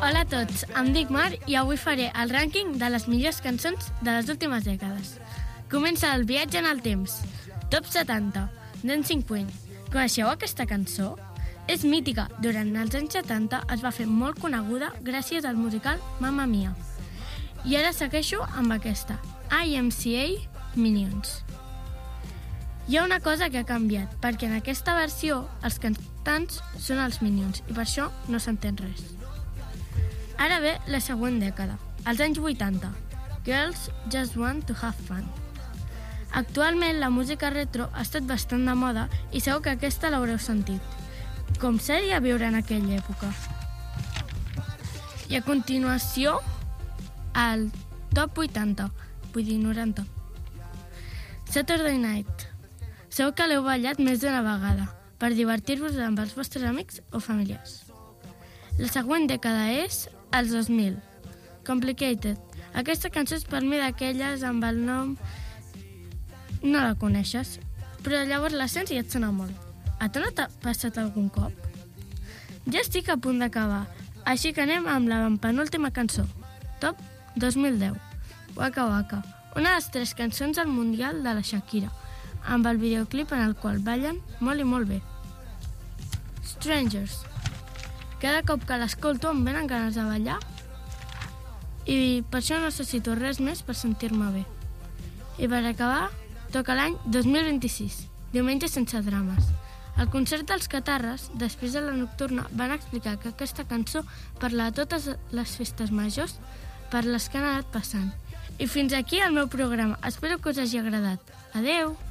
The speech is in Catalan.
Hola a tots, em dic Mar i avui faré el rànquing de les millors cançons de les últimes dècades. Comença el viatge en el temps. Top 70, Dancing Queen. Coneixeu aquesta cançó? És mítica. Durant els anys 70 es va fer molt coneguda gràcies al musical Mamma Mia. I ara segueixo amb aquesta, IMCA Minions. Hi ha una cosa que ha canviat, perquè en aquesta versió els cantants són els Minions i per això no s'entén res. Ara ve la següent dècada, als anys 80. Girls Just Want to Have Fun. Actualment la música retro ha estat bastant de moda i segur que aquesta l'haureu sentit. Com seria viure en aquella època? I a continuació, el top 80, vull dir 90. Saturday Night. Segur que l'heu ballat més d'una vegada per divertir-vos amb els vostres amics o familiars. La següent dècada és els 2000. Complicated. Aquesta cançó és per mi d'aquelles amb el nom... No la coneixes, però llavors la sents i et sona molt. A tu no t'ha passat algun cop? Ja estic a punt d'acabar, així que anem amb la penúltima cançó. Top 2010. Waka Waka. Una de les 3 cançons al Mundial de la Shakira, amb el videoclip en el qual ballen molt i molt bé. Strangers. Cada cop que l'escolto em venen ganes de ballar i per això no necessito res més per sentir-me bé. I per acabar, toca l'any 2026, Diumenge sense drames. Al concert dels Catarres, després de la nocturna, van explicar que aquesta cançó parla de totes les festes majors per les que han anat passant. I fins aquí el meu programa. Espero que us hagi agradat. Adeu!